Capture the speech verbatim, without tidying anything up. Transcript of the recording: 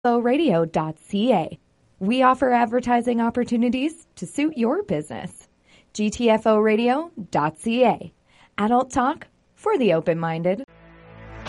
radio dot c a. We offer advertising opportunities to suit your business. G T F O radio dot c a. Adult talk for the open-minded.